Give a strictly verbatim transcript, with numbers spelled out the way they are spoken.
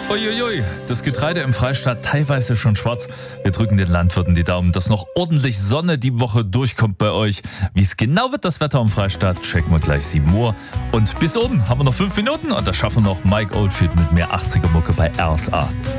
Uiuiui, das Getreide im Freistaat teilweise schon schwarz. Wir drücken den Landwirten die Daumen, dass noch ordentlich Sonne die Woche durchkommt bei euch. Wie es genau wird, das Wetter im Freistaat, checken wir gleich sieben Uhr. Und bis oben haben wir noch fünf Minuten und das schaffen noch Mike Oldfield mit mehr achtziger Mucke bei R S A.